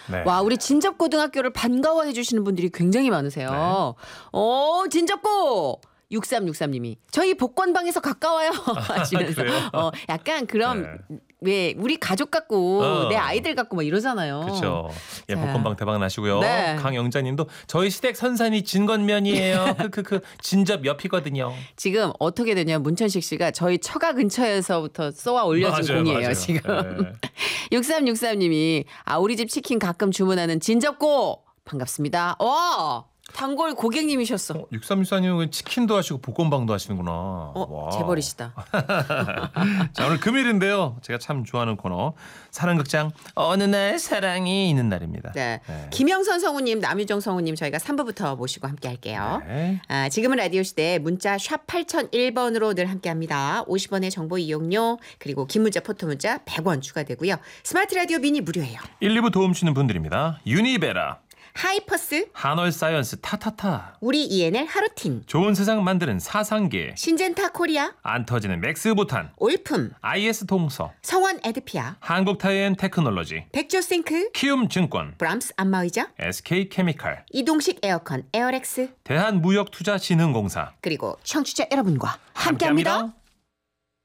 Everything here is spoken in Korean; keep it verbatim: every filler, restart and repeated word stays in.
네. 와, 우리 진접고등학교를 반가워해 주시는 분들이 굉장히 많으세요. 네. 어, 진접고! 육삼육삼님이 저희 복권방에서 가까워요 하시면서 그래요? 어, 약간 그럼 왜 우리 가족 같고 어. 내 아이들 같고 막 이러잖아요. 그렇죠. 예, 자. 복권방 대박 나시고요. 네. 강영자님도 저희 시댁 선산이 진건면이에요. 크크크 진접 옆이거든요. 지금 어떻게 되냐 문천식 씨가 저희 처가 근처에서부터 쏘아 올려준 맞아요, 공이에요 맞아요. 지금. 네. 육삼육삼님이 아 우리 집 치킨 가끔 주문하는 진접고 반갑습니다. 와 단골 고객님이셨어. 어, 육삼육사님은 치킨도 하시고 복권방도 하시는구나. 어, 와. 재벌이시다. 자, 오늘 금요일인데요. 제가 참 좋아하는 코너 사랑극장 어느 날 사랑이 있는 날입니다. 네. 네. 김영선 성우님, 남유정 성우님 저희가 삼 부부터 모시고 함께 할게요. 네. 아, 지금은 라디오 시대 문자 샵 팔공공일 번으로 늘 함께합니다. 오십 원의 정보 이용료 그리고 긴 문자 포토 문자 백 원 추가되고요. 스마트 라디오 미니 무료예요. 일, 이 부 도움 주는 분들입니다. 유니베라, 하이퍼스, 한월 사이언스 타타타, 우리 이엔엘 하루틴, 좋은 세상 만드는 사상계, 신젠타 코리아, 안 터지는 맥스부탄, 올품, 아이에스 동서, 성원 에드피아, 한국타이앤테크놀로지, 백조싱크, 키움증권, 브람스 안마의자, 에스케이케미칼, 이동식 에어컨 에어렉스 대한무역투자진흥공사 그리고 청취자 여러분과 함께합니다. 함께합니다.